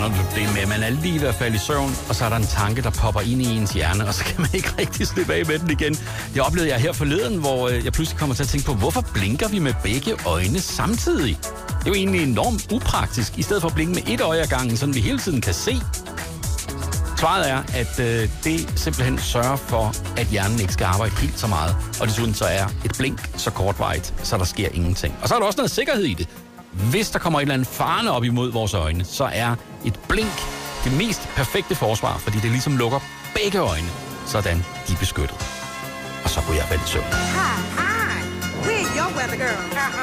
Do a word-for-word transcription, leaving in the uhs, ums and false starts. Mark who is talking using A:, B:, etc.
A: kender du det med, man er lige ved at falde i søvn, og så er der en tanke, der popper ind i ens hjerne, og så kan man ikke rigtig slippe af med den igen. Jeg oplevede jeg her forleden, hvor jeg pludselig kommer til at tænke på, hvorfor blinker vi med begge øjne samtidig? Det er jo egentlig enormt upraktisk, i stedet for at blinke med et øje ad gangen, så vi hele tiden kan se. Svaret er, at øh, det simpelthen sørger for, at hjernen ikke skal arbejde helt så meget. Og desuden så er et blink så kortvarigt, så der sker ingenting. Og så er der også noget sikkerhed i det. Hvis der kommer et eller andet farne op imod vores øjne, så er et blink det mest perfekte forsvar, fordi det ligesom lukker begge øjne, sådan de er beskyttet. Og så går jeg vel i søvn.
B: Hi, hi. We're your weather girl.